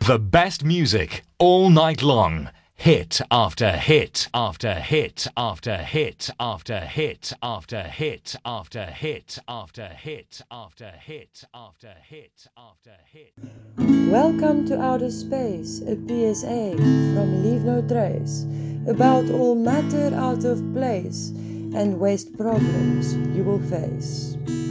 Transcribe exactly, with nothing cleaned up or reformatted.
The best music all night long. Hit after hit after hit after hit after hit after hit after hit after hit after hit after hit after hit. Welcome to Outer Space, a P S A from Leave No Trace about all matter out of place and waste problems you will face.